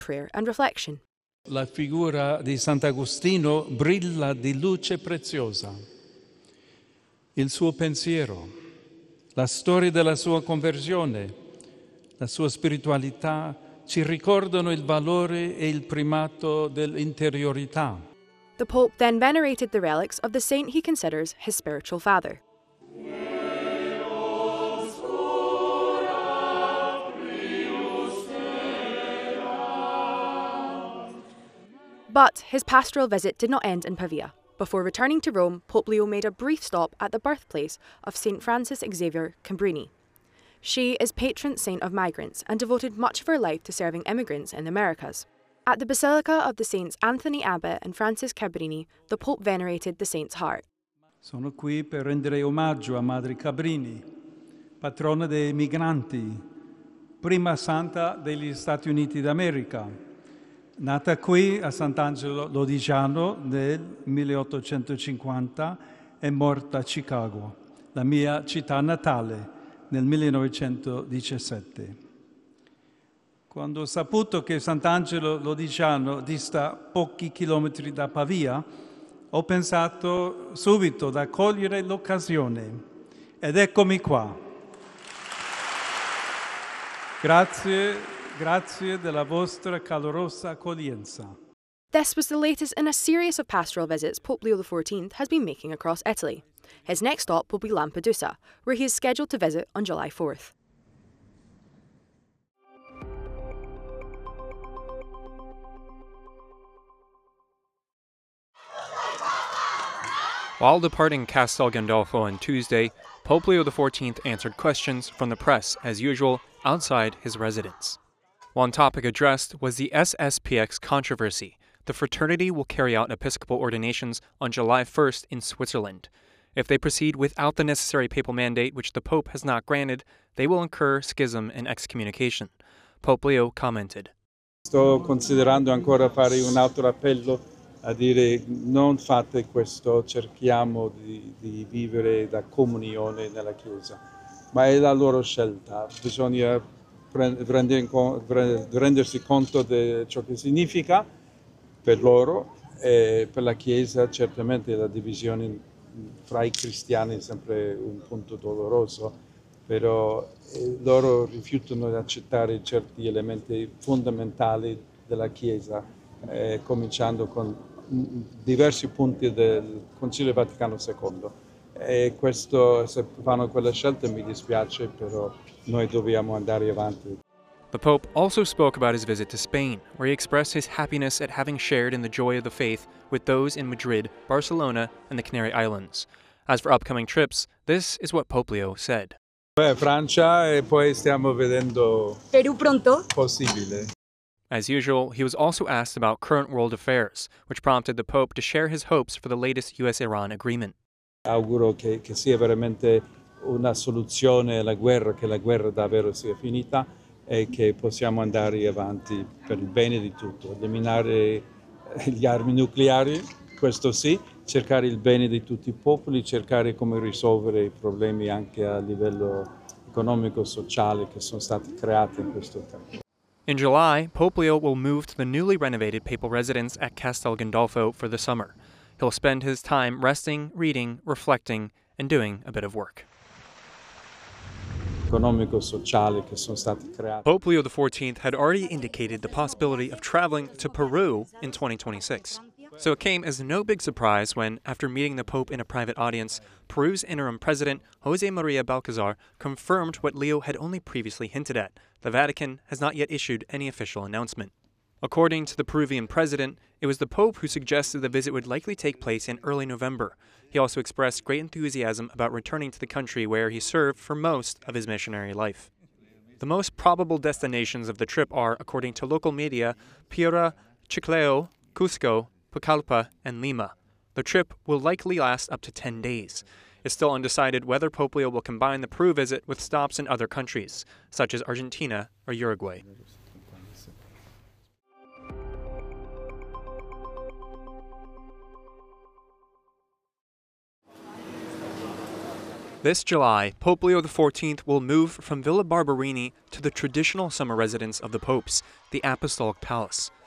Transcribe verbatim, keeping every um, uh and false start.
prayer and reflection. La figura di Sant'Agostino brilla di luce preziosa. Il suo pensiero, la storia della sua conversione, la sua spiritualità ci ricordano il valore e il primato dell'interiorità. The Pope then venerated the relics of the saint he considers his spiritual father. But his pastoral visit did not end in Pavia. Before returning to Rome, Pope Leo made a brief stop at the birthplace of Saint Frances Xavier Cabrini. She is patron saint of migrants and devoted much of her life to serving immigrants in the Americas. At the Basilica of the Saints Anthony Abbot and Francis Cabrini, the Pope venerated the saint's heart. Sono qui per rendere omaggio a Madre Cabrini, patrona dei migranti, prima santa degli Stati Uniti d'America. Nata qui a Sant'Angelo Lodigiano nel milleottocentocinquanta e morta a Chicago, la mia città natale, nel millenovecentodiciassette. Quando ho saputo che Sant'Angelo Lodigiano dista pochi chilometri da Pavia, ho pensato subito da cogliere l'occasione. Ed eccomi qua. Grazie, grazie della vostra calorosa accoglienza. This was the latest in a series of pastoral visits Pope Leo the fourteenth has been making across Italy. His next stop will be Lampedusa, where he is scheduled to visit on July fourth. While departing Castel Gandolfo on Tuesday, Pope Leo the fourteenth answered questions from the press, as usual, outside his residence. One topic addressed was the S S P X controversy. The fraternity will carry out episcopal ordinations on July first in Switzerland. If they proceed without the necessary papal mandate, which the Pope has not granted, they will incur schism and excommunication. Pope Leo commented. Sto considerando ancora fare un altro appello a dire non fate questo, cerchiamo di, di vivere da comunione nella Chiesa, ma è la loro scelta, bisogna rendersi conto di ciò che significa per loro e per la Chiesa. Certamente la divisione fra i cristiani è sempre un punto doloroso, però loro rifiutano di accettare certi elementi fondamentali della Chiesa, eh, cominciando con diversi punti del Concilio Vaticano secondo. E questo, se fanno quella scelta, mi dispiace, però noi dobbiamo andare avanti. The Pope also spoke about his visit to Spain, where he expressed his happiness at having shared in the joy of the faith with those in Madrid, Barcelona, and the Canary Islands. As for upcoming trips, this is what Pope Leo said. Beh, Francia e poi stiamo vedendo Perù pronto? Possibile. As usual, he was also asked about current world affairs, which prompted the Pope to share his hopes for the latest U S Iran agreement. Auguro che, che sia veramente una soluzione alla guerra, che la guerra davvero sia finita e che possiamo andare avanti per il bene di tutto. Eliminare gli armi nucleari, questo sì, cercare il bene di tutti i popoli, cercare come risolvere i problemi anche a livello economico e sociale che sono stati creati in questo tempo. In July, Pope Leo will move to the newly renovated papal residence at Castel Gandolfo for the summer. He'll spend his time resting, reading, reflecting, and doing a bit of work. Economico sociale che sono stati creati. Pope Leo the fourteenth had already indicated the possibility of traveling to Peru in twenty twenty-six. So it came as no big surprise when, after meeting the Pope in a private audience, Peru's interim president, Jose Maria Balcazar, confirmed what Leo had only previously hinted at. The Vatican has not yet issued any official announcement. According to the Peruvian president, it was the Pope who suggested the visit would likely take place in early November. He also expressed great enthusiasm about returning to the country where he served for most of his missionary life. The most probable destinations of the trip are, according to local media, Piura, Chiclayo, Cusco, Pucallpa, and Lima. The trip will likely last up to ten days. It's still undecided whether Pope Leo will combine the Peru visit with stops in other countries, such as Argentina or Uruguay. This July, Pope Leo the fourteenth will move from Villa Barberini to the traditional summer residence of the popes, the Apostolic Palace.